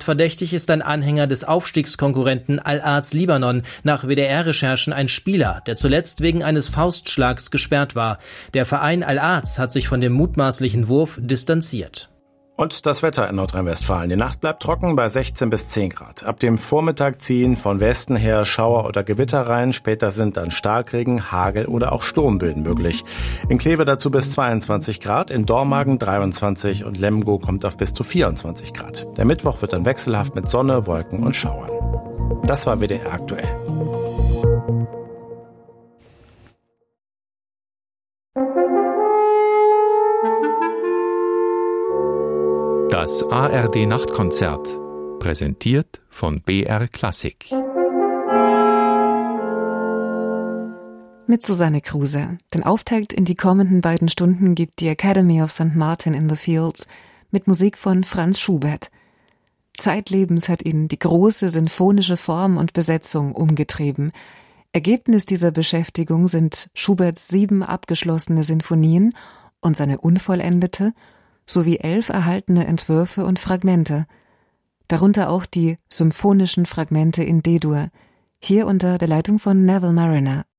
Verdächtig ist ein Anhänger des Aufstiegskonkurrenten Al-Ahz Libanon, nach WDR-Recherchen ein Spieler, der zuletzt wegen eines Faustschlags gesperrt war. Der Verein Al-Ahz hat sich von dem mutmaßlichen Wurf distanziert. Und das Wetter in Nordrhein-Westfalen. Die Nacht bleibt trocken bei 16 bis 10 Grad. Ab dem Vormittag ziehen von Westen her Schauer oder Gewitter rein. Später sind dann Starkregen, Hagel oder auch Sturmböen möglich. In Kleve dazu bis 22 Grad, in Dormagen 23 und Lemgo kommt auf bis zu 24 Grad. Der Mittwoch wird dann wechselhaft mit Sonne, Wolken und Schauern. Das war WDR aktuell. Das ARD-Nachtkonzert, präsentiert von BR Klassik. Mit Susanne Kruse. Den Auftakt in die kommenden beiden Stunden gibt die Academy of St. Martin in the Fields mit Musik von Franz Schubert. Zeitlebens hat ihn die große sinfonische Form und Besetzung umgetrieben. Ergebnis dieser Beschäftigung sind Schuberts 7 abgeschlossene Sinfonien und seine unvollendete sowie 11 erhaltene Entwürfe und Fragmente, darunter auch die symphonischen Fragmente in D-Dur, hier unter der Leitung von Neville Marriner.